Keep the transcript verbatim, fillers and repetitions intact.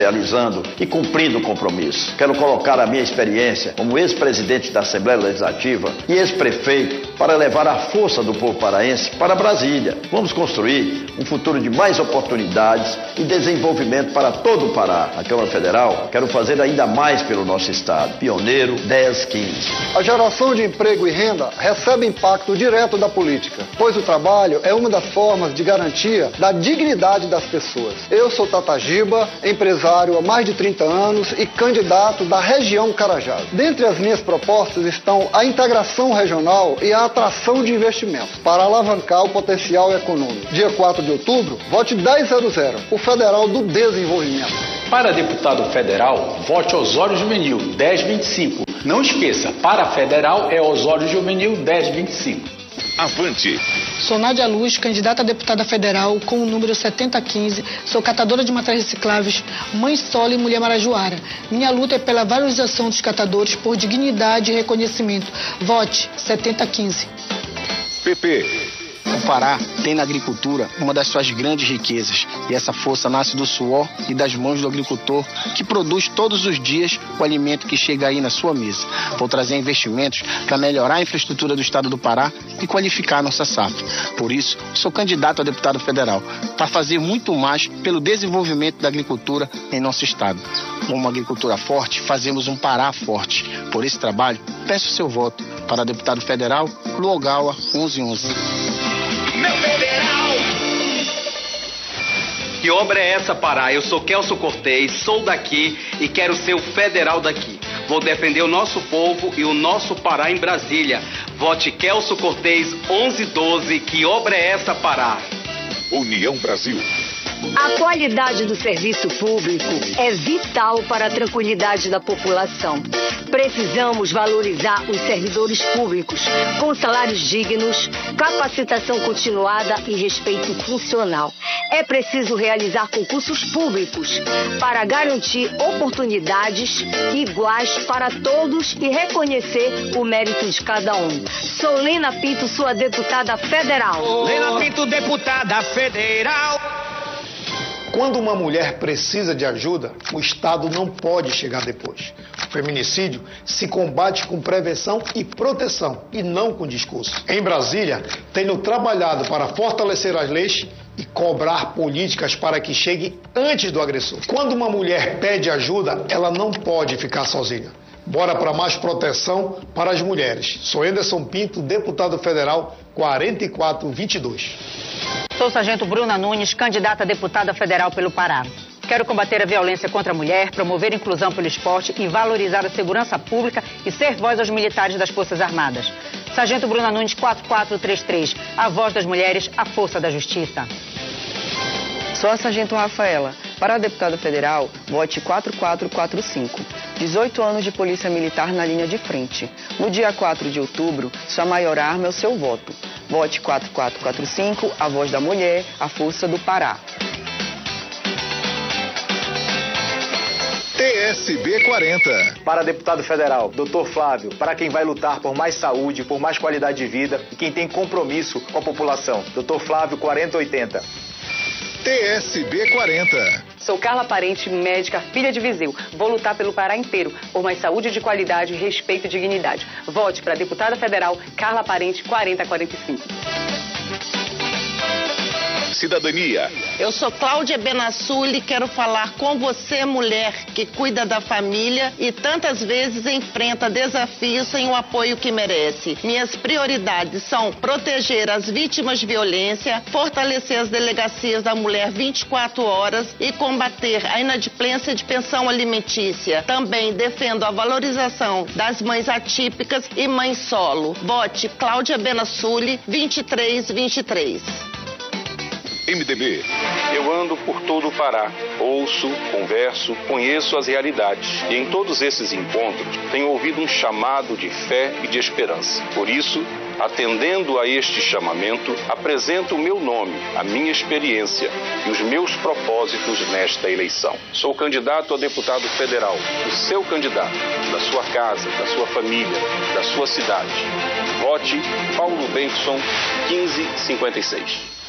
realizando e cumprindo o compromisso. Quero colocar a minha experiência como ex-presidente da Assembleia Legislativa e ex-prefeito para levar a força do povo paraense para Brasília. Vamos construir um futuro de mais oportunidades e desenvolvimento para todo o Pará. Na Câmara Federal, quero fazer ainda mais pelo nosso estado. Pioneiro dez quinze. A geração de emprego e renda recebe impacto direto da política, pois o trabalho é uma das formas de garantia da dignidade das pessoas. Eu sou Tata Giba, empresário há mais de trinta anos e candidato da região Carajás. Dentre as minhas propostas estão a integração regional e a atração de investimentos para alavancar o potencial econômico. Dia quatro de outubro, vote dez zero zero, o Federal do Desenvolvimento. Para deputado federal, vote Osório Juvenil, dez vinte e cinco. Não esqueça, para federal é Osório Juvenil, dez vinte e cinco. Avante! Sou Nádia Luz, candidata a deputada federal com o número setenta quinze. Sou catadora de materiais recicláveis, mãe solo e mulher marajoara. Minha luta é pela valorização dos catadores por dignidade e reconhecimento. Vote setenta quinze. P P. O Pará tem na agricultura uma das suas grandes riquezas, e essa força nasce do suor e das mãos do agricultor, que produz todos os dias o alimento que chega aí na sua mesa. Vou trazer investimentos para melhorar a infraestrutura do estado do Pará e qualificar a nossa safra. Por isso, sou candidato a deputado federal, para fazer muito mais pelo desenvolvimento da agricultura em nosso estado. Com uma agricultura forte, fazemos um Pará forte. Por esse trabalho, peço seu voto para deputado federal, Luogawa onze onze. Meu federal! Que obra é essa, Pará? Eu sou Kelso Cortez, sou daqui e quero ser o federal daqui. Vou defender o nosso povo e o nosso Pará em Brasília. Vote Kelso Cortez onze doze. Que obra é essa, Pará? União Brasil. A qualidade do serviço público é vital para a tranquilidade da população. Precisamos valorizar os servidores públicos com salários dignos, capacitação continuada e respeito funcional. É preciso realizar concursos públicos para garantir oportunidades iguais para todos e reconhecer o mérito de cada um. Sou Lena Pinto, sua deputada federal. Lena Pinto, deputada federal. Quando uma mulher precisa de ajuda, o Estado não pode chegar depois. O feminicídio se combate com prevenção e proteção, e não com discurso. Em Brasília, tenho trabalhado para fortalecer as leis e cobrar políticas para que chegue antes do agressor. Quando uma mulher pede ajuda, ela não pode ficar sozinha. Bora para mais proteção para as mulheres. Sou Anderson Pinto, deputado federal quarenta e quatro vinte e dois. Sou Sargento Bruna Nunes, candidata a deputada federal pelo Pará. Quero combater a violência contra a mulher, promover a inclusão pelo esporte e valorizar a segurança pública e ser voz aos militares das Forças Armadas. Sargento Bruna Nunes, quatro quatro três três. A voz das mulheres, a força da justiça. Sou a Sargento Rafaela. Para a deputada federal, vote quatro quatro quatro cinco. dezoito anos de polícia militar na linha de frente. No dia quatro de outubro, sua maior arma é o seu voto. Vote quatro quatro quatro cinco, a voz da mulher, a força do Pará. T S B quarenta. Para deputado federal, doutor Flávio, para quem vai lutar por mais saúde, por mais qualidade de vida e quem tem compromisso com a população, doutor Flávio quarenta oitenta. T S B quarenta. Sou Carla Parente, médica, filha de Viseu. Vou lutar pelo Pará inteiro, por mais saúde de qualidade, respeito e dignidade. Vote para deputada federal Carla Parente quarenta quarenta e cinco. Cidadania. Eu sou Cláudia Benassuli e quero falar com você, mulher que cuida da família e tantas vezes enfrenta desafios sem o apoio que merece. Minhas prioridades são proteger as vítimas de violência, fortalecer as delegacias da mulher vinte e quatro horas e combater a inadimplência de pensão alimentícia. Também defendo a valorização das mães atípicas e mães solo. Vote Cláudia Benassuli vinte e três vinte e três. M D B. Eu ando por todo o Pará, ouço, converso, conheço as realidades. E em todos esses encontros, tenho ouvido um chamado de fé e de esperança. Por isso, atendendo a este chamamento, apresento o meu nome, a minha experiência e os meus propósitos nesta eleição. Sou candidato a deputado federal, o seu candidato, da sua casa, da sua família, da sua cidade. Vote Paulo Benson quinze cinquenta e seis.